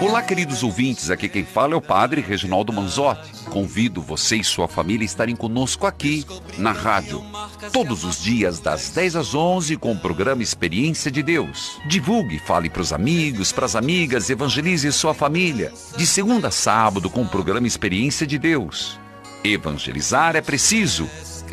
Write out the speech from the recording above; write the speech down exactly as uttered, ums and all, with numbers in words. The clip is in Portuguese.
Olá, queridos ouvintes, aqui quem fala é o Padre Reginaldo Manzotti. Convido você e sua família a estarem conosco aqui, na rádio, todos os dias das dez às onze com o programa Experiência de Deus. Divulgue, fale para os amigos, para as amigas, evangelize sua família. De segunda a sábado com o programa Experiência de Deus. Evangelizar é preciso.